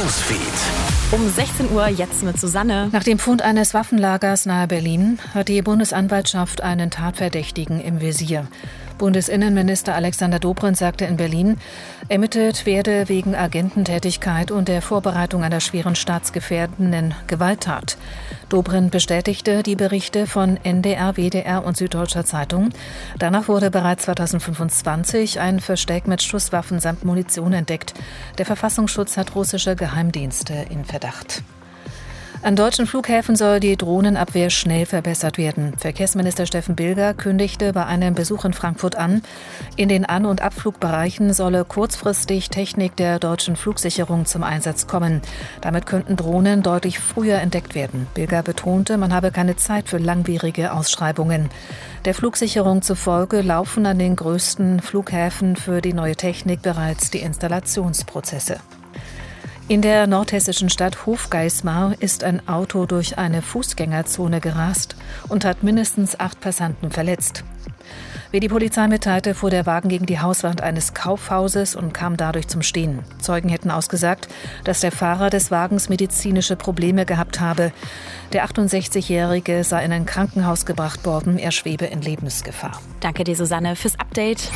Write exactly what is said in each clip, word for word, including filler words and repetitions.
Newsfeed. Um sechzehn Uhr jetzt mit Susanne. Nach dem Fund eines Waffenlagers nahe Berlin hat die Bundesanwaltschaft einen Tatverdächtigen im Visier. Bundesinnenminister Alexander Dobrindt sagte in Berlin, ermittelt werde wegen Agententätigkeit und der Vorbereitung einer schweren staatsgefährdenden Gewalttat. Dobrindt bestätigte die Berichte von N D R, W D R und Süddeutscher Zeitung. Danach wurde bereits zweitausendfünfundzwanzig ein Versteck mit Schusswaffen samt Munition entdeckt. Der Verfassungsschutz hat russische Geheimdienste in Verdacht. An deutschen Flughäfen soll die Drohnenabwehr schnell verbessert werden. Verkehrsminister Steffen Bilger kündigte bei einem Besuch in Frankfurt an, in den An- und Abflugbereichen solle kurzfristig Technik der deutschen Flugsicherung zum Einsatz kommen. Damit könnten Drohnen deutlich früher entdeckt werden. Bilger betonte, man habe keine Zeit für langwierige Ausschreibungen. Der Flugsicherung zufolge laufen an den größten Flughäfen für die neue Technik bereits die Installationsprozesse. In der nordhessischen Stadt Hofgeismar ist ein Auto durch eine Fußgängerzone gerast und hat mindestens acht Passanten verletzt. Wie die Polizei mitteilte, fuhr der Wagen gegen die Hauswand eines Kaufhauses und kam dadurch zum Stehen. Zeugen hätten ausgesagt, dass der Fahrer des Wagens medizinische Probleme gehabt habe. Der achtundsechzigjährige sei in ein Krankenhaus gebracht worden, er schwebe in Lebensgefahr. Danke dir, Susanne, fürs Update.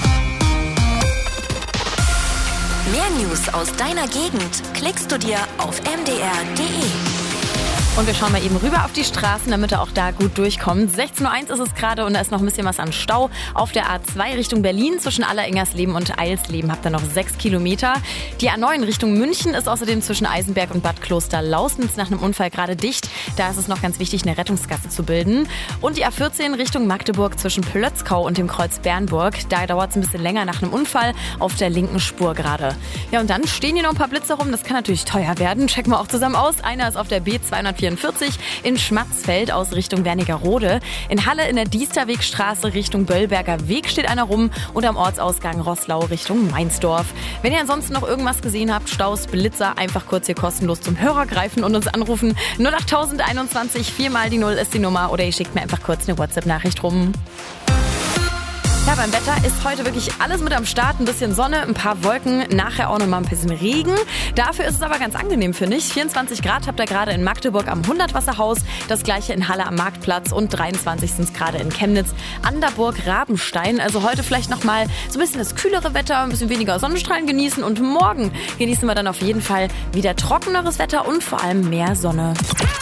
Mehr News aus deiner Gegend klickst du dir auf m d r punkt d e. Und wir schauen mal eben rüber auf die Straßen, damit er auch da gut durchkommt. sechzehn Uhr eins ist es gerade und da ist noch ein bisschen was an Stau. Auf der A zwei Richtung Berlin zwischen Alleringers-Leben und Eilsleben habt ihr noch sechs Kilometer. Die A neun Richtung München ist außerdem zwischen Eisenberg und Bad Kloster-Lausnitz nach einem Unfall gerade dicht. Da ist es noch ganz wichtig, eine Rettungsgasse zu bilden. Und die A vierzehn Richtung Magdeburg zwischen Plötzkau und dem Kreuz Bernburg. Da dauert es ein bisschen länger nach einem Unfall auf der linken Spur gerade. Ja, und dann stehen hier noch ein paar Blitze rum. Das kann natürlich teuer werden. Checken wir auch zusammen aus. Einer ist auf der B zweihundertvierundvierzig in Schmatzfeld aus Richtung Wernigerode. In Halle in der Diesterwegstraße Richtung Böllberger Weg steht einer rum und am Ortsausgang Roßlau Richtung Mainzdorf. Wenn ihr ansonsten noch irgendwas gesehen habt, Staus, Blitzer, einfach kurz hier kostenlos zum Hörer greifen und uns anrufen. null acht einundzwanzig, vier mal die null ist die Nummer oder ihr schickt mir einfach kurz eine WhatsApp-Nachricht rum. Ja, beim Wetter ist heute wirklich alles mit am Start. Ein bisschen Sonne, ein paar Wolken, nachher auch noch mal ein bisschen Regen. Dafür ist es aber ganz angenehm, finde ich. vierundzwanzig Grad habt ihr gerade in Magdeburg am Hundertwasserhaus, das gleiche in Halle am Marktplatz und dreiundzwanzig sind es gerade in Chemnitz an der Burg Rabenstein. Also heute vielleicht noch mal so ein bisschen das kühlere Wetter, ein bisschen weniger Sonnenstrahlen genießen und morgen genießen wir dann auf jeden Fall wieder trockeneres Wetter und vor allem mehr Sonne.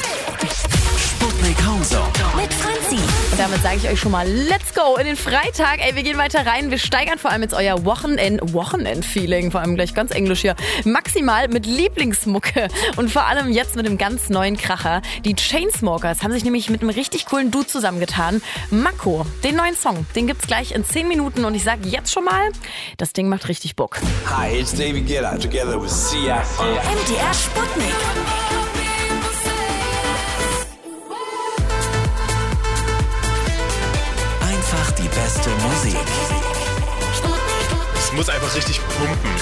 Sputnik Homezone Mit Franzi. Und damit sage ich euch schon mal, let's go in den Freitag. Ey, wir gehen weiter rein. Wir steigern vor allem jetzt euer Wochenend, Wochenend-Feeling, vor allem gleich ganz englisch hier, maximal mit Lieblingsmucke. Und vor allem jetzt mit dem ganz neuen Kracher. Die Chainsmokers haben sich nämlich mit einem richtig coolen Dude zusammengetan. Mako, den neuen Song, den gibt's gleich in zehn Minuten. Und ich sage jetzt schon mal, das Ding macht richtig Bock. Hi, it's David Guetta together with Sia. M D R Sputnik. Einfach die beste Musik. Es muss einfach richtig pumpen.